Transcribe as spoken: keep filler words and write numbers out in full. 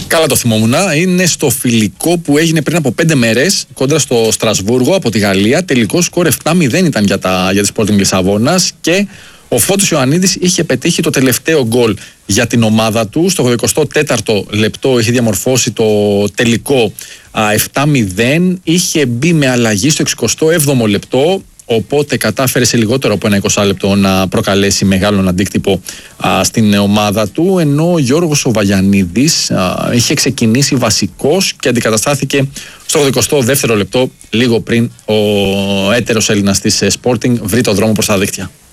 Καλά το θυμόμουν. Είναι στο φιλικό που έγινε πριν από πέντε μέρες κόντρα στο Στρασβούργο από τη Γαλλία. Τελικό σκορ επτά μηδέν ήταν για, τα, για τη Sporting Λισαβόνας και ο Φώτης Ιωαννίδης είχε πετύχει το τελευταίο γκολ για την ομάδα του. Στο ογδοηκοστό τέταρτο λεπτό είχε διαμορφώσει το τελικό α, επτά μηδέν. Είχε μπει με αλλαγή στο εξηκοστό έβδομο λεπτό. Οπότε κατάφερε σε λιγότερο από ένα είκοσι λεπτό να προκαλέσει μεγάλον αντίκτυπο α, στην ομάδα του, ενώ ο Γιώργος ο Βαγιανίδης α, είχε ξεκινήσει βασικός και αντικαταστάθηκε στο ογδοηκοστό δεύτερο λεπτό, λίγο πριν ο έτερος Έλληνας της Sporting βρει το δρόμο προς τα δίκτυα.